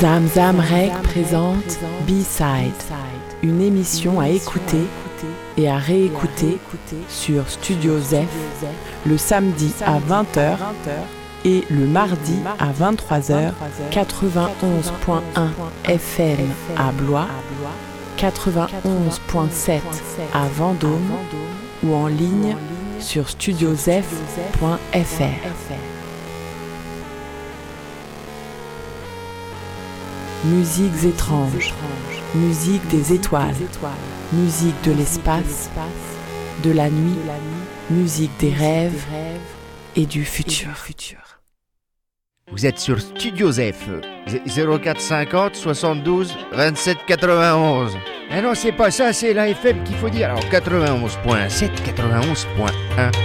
Zamzam Rec présente B-Side, une émission à écouter et à réécouter sur Studio Zef le samedi à 20h et le mardi à 23h, 91.1 FM à Blois, 91.7 à Vendôme ou en ligne sur studiozef.fr. Musiques étranges, musique des étoiles, musique de l'espace, de la nuit, musique des rêves et du futur. Vous êtes sur Studio Zef, 0450 72 27 91. Ah non, c'est pas ça, c'est la FM qu'il faut dire. Alors 91.7, 91.1.